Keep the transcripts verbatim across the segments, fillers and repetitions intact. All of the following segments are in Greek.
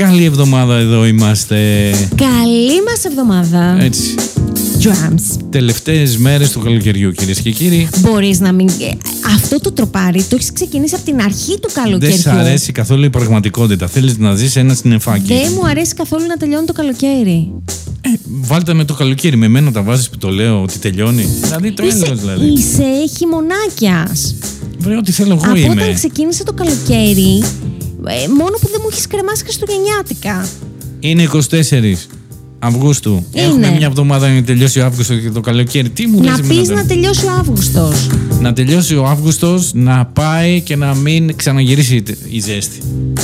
Καλή εβδομάδα, εδώ είμαστε. Καλή μας εβδομάδα. Έτσι. Drums. Τελευταίες μέρες του καλοκαιριού, κυρίες και κύριοι. Μπορείς να μην. Αυτό το τροπάρι το έχεις ξεκινήσει από την αρχή του καλοκαιριού. Δεν σ' αρέσει καθόλου η πραγματικότητα. Θέλεις να ζεις ένα συννεφάκι. Δεν μου αρέσει καθόλου να τελειώνει το καλοκαίρι. Ε, βάλτε με το καλοκαίρι. Με μένα τα βάζεις που το λέω ότι τελειώνει. Δηλαδή το Είσαι, έλεγα δηλαδή. είσαι χειμωνάκιας. Βρε, ό,τι θέλω εγώ Από είμαι. όταν ξεκίνησε το καλοκαίρι, ε, μόνο που δεν μου έχεις κρεμάσει χριστουγεννιάτικα. Είναι είκοσι τέσσερις Αυγούστου. Είναι. Έχουμε μια εβδομάδα να τελειώσει ο Αύγουστος και το καλοκαίρι. Τι μου λες Να εμένα πεις τώρα? να τελειώσει ο Αύγουστος. Να τελειώσει ο Αύγουστος, να πάει και να μην ξαναγυρίσει η ζέστη.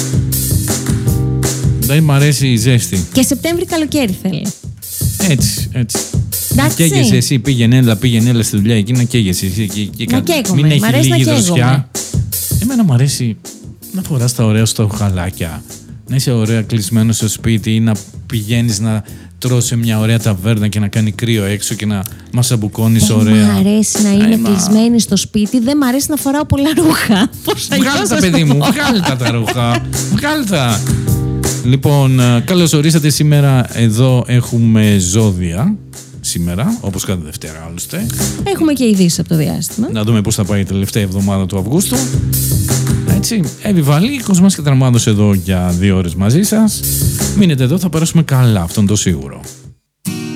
Δεν μ' αρέσει η ζέστη. Και Σεπτέμβρη καλοκαίρι θέλει. Έτσι, έτσι. Εντάξει. Να καίγεσαι εσύ, πήγαινε έλα, πήγαινε έλα στη δουλειά εκεί, να καίγεσαι εσύ. Και, και, Να καίγομαι, μην μ' έχει αρέσει να λίγη καίγομαι. δροσιά. Εμένα μου αρέσει να φοράς τα ωραία σου τα χαλάκια. Να είσαι ωραία κλεισμένο στο σπίτι ή να πηγαίνεις να τρως σε μια ωραία ταβέρνα και να κάνει κρύο έξω και να μας αμπουκώνεις ωραία. Δεν μ' αρέσει να είμαι Έμα. κλεισμένη στο σπίτι, δεν μ' αρέσει να φοράω πολλά ρούχα. Πώς αλλιώς Βγάλτε τα, θα παιδί σου μου, πω. βγάλτε τα τα ρούχα. Βγάλτε τα. Λοιπόν, ε, καλώς ορίσατε. Σήμερα εδώ έχουμε ζώδια. Σήμερα, όπως κάθε Δευτέρα άλλωστε. Έχουμε και ειδήσεις από το διάστημα. Να δούμε πώς θα πάει η τελευταία εβδομάδα του Αυγούστου. Έτσι, Εύη Βαλή, Κοσμάς και Τραμμάδος εδώ για δύο ώρες μαζί σας. Μείνετε εδώ, θα περάσουμε καλά, αυτό είναι το σίγουρο.